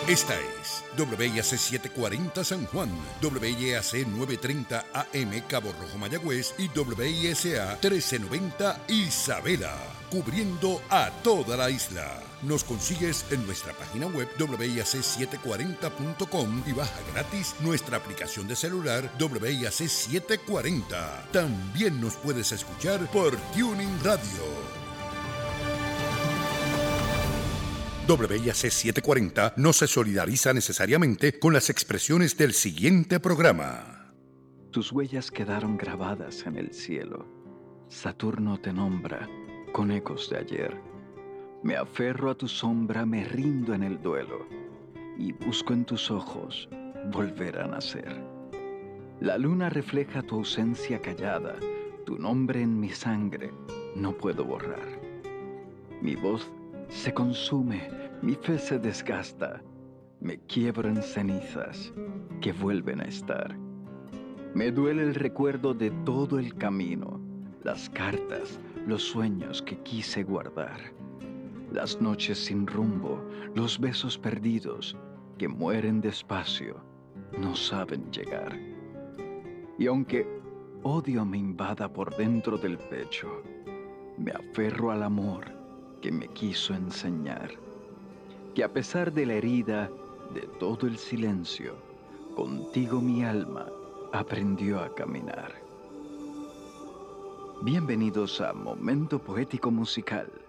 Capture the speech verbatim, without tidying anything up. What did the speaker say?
Esta es W I A C setecientos cuarenta San Juan, W I A C novecientos treinta A M Cabo Rojo Mayagüez y W I S A trece noventa Isabela, cubriendo a toda la isla. Nos consigues en nuestra página web W I A C setecientos cuarenta punto com y baja gratis nuestra aplicación de celular W I A C setecientos cuarenta. También nos puedes escuchar por Tuning Radio. W I A C setecientos cuarenta no se solidariza necesariamente con las expresiones del siguiente programa. Tus huellas quedaron grabadas en el cielo. Saturno te nombra con ecos de ayer. Me aferro a tu sombra, me rindo en el duelo y busco en tus ojos volver a nacer. La luna refleja tu ausencia callada, tu nombre en mi sangre no puedo borrar. Mi voz se consume, mi fe se desgasta, me quiebro en cenizas que vuelven a estar. Me duele el recuerdo de todo el camino, las cartas, los sueños que quise guardar, las noches sin rumbo, los besos perdidos que mueren despacio, no saben llegar. Y aunque odio me invada por dentro del pecho, me aferro al amor que me quiso enseñar, que a pesar de la herida, de todo el silencio, contigo mi alma aprendió a caminar. Bienvenidos a Momento Poético Musical,